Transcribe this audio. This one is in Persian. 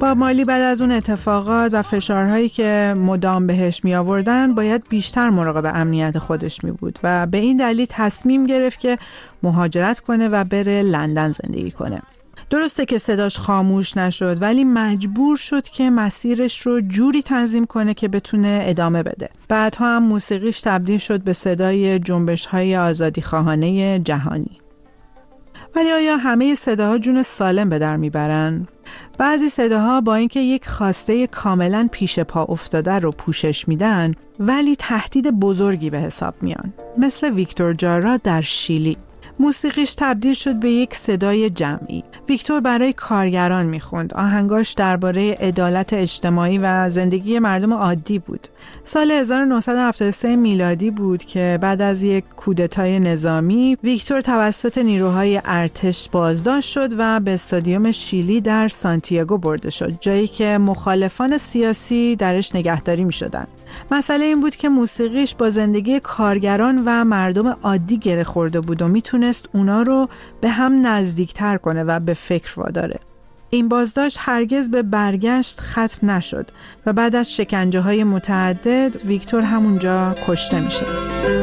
باب مارلی بعد از اون اتفاقات و فشارهایی که مدام بهش می آوردن باید بیشتر مراقب امنیت خودش می بود و به این دلیل تصمیم گرفت که مهاجرت کنه و بره لندن زندگی کنه. درسته که صداش خاموش نشد ولی مجبور شد که مسیرش رو جوری تنظیم کنه که بتونه ادامه بده. بعدها هم موسیقیش تبدیل شد به صدای جنبش‌های آزادیخواهانه جهانی. ولی آیا همه صداها جون سالم به در میبرن؟ بعضی صداها با اینکه یک خواسته کاملا پیش پا افتاده رو پوشش میدن ولی تهدید بزرگی به حساب میان. مثل ویکتور جارا در شیلی. موسیقیش تبدیل شد به یک صدای جمعی. ویکتور برای کارگران میخوند. آهنگاش درباره عدالت اجتماعی و زندگی مردم عادی بود. سال 1973 میلادی بود که بعد از یک کودتای نظامی ویکتور توسط نیروهای ارتش بازداشت شد و به استادیوم شیلی در سانتیاگو برده شد، جایی که مخالفان سیاسی درش نگهداری میشدن. مسئله این بود که موسیقیش با زندگی کارگران و مردم عادی گره خورده بود و میتونست اونا رو به هم نزدیکتر کنه و به فکر واداره. این بازداشت هرگز به برگشت ختم نشد و بعد از شکنجه‌های متعدد ویکتور همونجا کشته میشه.